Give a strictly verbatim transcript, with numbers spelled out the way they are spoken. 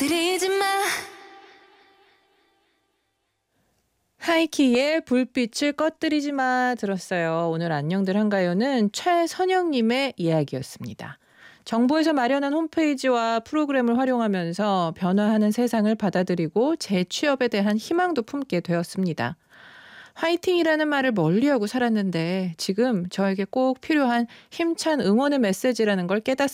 꺼뜨리지 마. 하이키의 불빛을 꺼뜨리지 마 들었어요. 오늘 안녕들 한가요는 최선영님의 이야기였습니다. 정부에서 마련한 홈페이지와 프로그램을 활용하면서 변화하는 세상을 받아들이고 재취업에 대한 희망도 품게 되었습니다. 화이팅이라는 말을 멀리하고 살았는데 지금 저에게 꼭 필요한 힘찬 응원의 메시지라는 걸 깨닫습니다.